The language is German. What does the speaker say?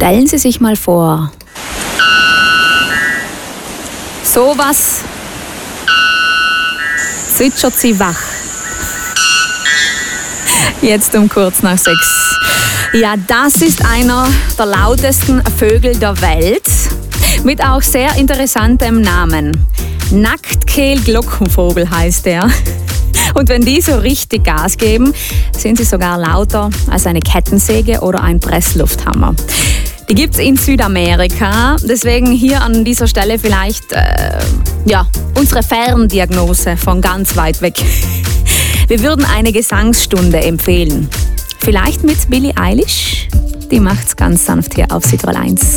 Stellen Sie sich mal vor, sowas zwitschert Sie wach. Jetzt um kurz nach 6. Ja, das ist einer der lautesten Vögel der Welt, mit auch sehr interessantem Namen. Nacktkehl-Glockenvogel heißt er. Und wenn die so richtig Gas geben, sind sie sogar lauter als eine Kettensäge oder ein Presslufthammer. Die gibt's in Südamerika, deswegen hier an dieser Stelle vielleicht unsere Ferndiagnose von ganz weit weg. Wir würden eine Gesangsstunde empfehlen. Vielleicht mit Billie Eilish? Die macht's ganz sanft hier auf Südtirol 1.